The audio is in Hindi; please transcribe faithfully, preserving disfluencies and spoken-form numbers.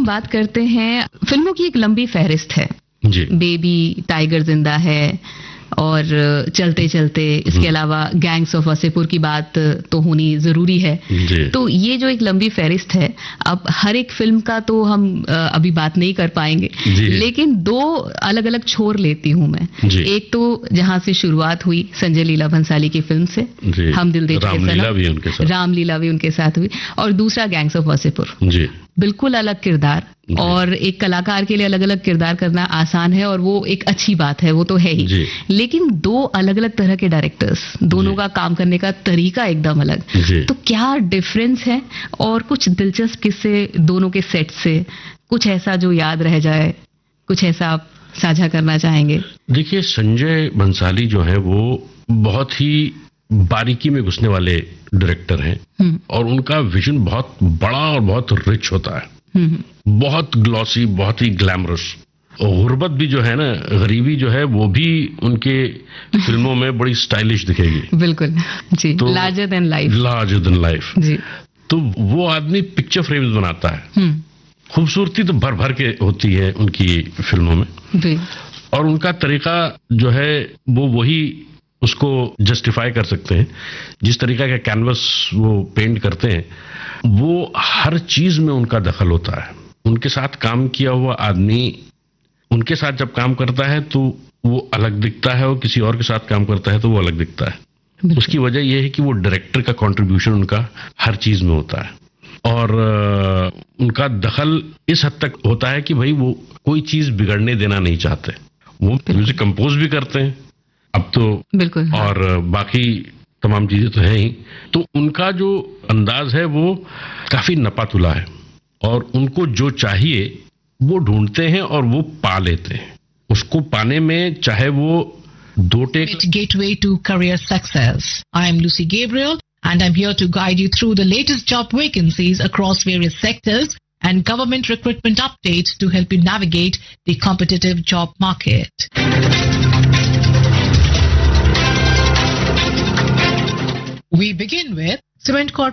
बात करते हैं, फिल्मों की एक लंबी फहरिस्त है जी। बेबी, टाइगर जिंदा है और चलते चलते, इसके अलावा गैंग्स ऑफ वासेपुर की बात तो होनी जरूरी है। तो ये जो एक लंबी फहरिस्त है, अब हर एक फिल्म का तो हम अभी बात नहीं कर पाएंगे, लेकिन दो अलग अलग छोर लेती हूं मैं। एक तो जहां से शुरुआत हुई संजय लीला भंसाली की फिल्म से, हम दिल दे चुके सनम, रामलीला भी उनके साथ हुई, और दूसरा गैंग्स ऑफ वासेपुर। बिल्कुल अलग किरदार, और एक कलाकार के लिए अलग अलग किरदार करना आसान है और वो एक अच्छी बात है, वो तो है ही, लेकिन दो अलग अलग तरह के डायरेक्टर्स, दोनों का काम करने का तरीका एकदम अलग। तो क्या डिफरेंस है, और कुछ दिलचस्प किस्से दोनों के सेट से, कुछ ऐसा जो याद रह जाए, कुछ ऐसा आप साझा करना चाहेंगे? देखिए, संजय भंसाली जो है वो बहुत ही बारीकी में घुसने वाले डायरेक्टर हैं, और उनका विजन बहुत बड़ा और बहुत रिच होता है, बहुत ग्लॉसी, बहुत ही ग्लैमरस। और गुर्बत भी जो है ना, गरीबी जो है, वो भी उनके फिल्मों में बड़ी स्टाइलिश दिखेगी। बिल्कुल जी, तो larger than life, larger than life जी। तो वो आदमी पिक्चर फ्रेम्स बनाता है, खूबसूरती तो भर भर के होती है उनकी फिल्मों में जी। और उनका तरीका जो है वो वही उसको जस्टिफाई कर सकते हैं, जिस तरीका का कैनवस वो पेंट करते हैं, वो हर चीज में उनका दखल होता है। उनके साथ काम किया हुआ आदमी उनके साथ जब काम करता है तो वो अलग दिखता है, और किसी और के साथ काम करता है तो वो अलग दिखता है। उसकी वजह यह है कि वो डायरेक्टर का कंट्रीब्यूशन उनका हर चीज में होता है, और उनका दखल इस हद तक होता है कि भाई वो कोई चीज बिगड़ने देना नहीं चाहते। वो म्यूजिक कंपोज भी करते हैं अब तो, बिल्कुल, और बाकी तमाम चीजें तो है ही। तो उनका जो अंदाज है वो काफी नपातुला है, और उनको जो चाहिए वो ढूंढते हैं और वो पा लेते हैं। उसको पाने में चाहे वो दो take. Gateway to career success. I am Lucy Gabriel and I'm here to guide you through the latest job vacancies across various sectors and government recruitment updates to help you navigate the competitive job market. We begin with Cement Corp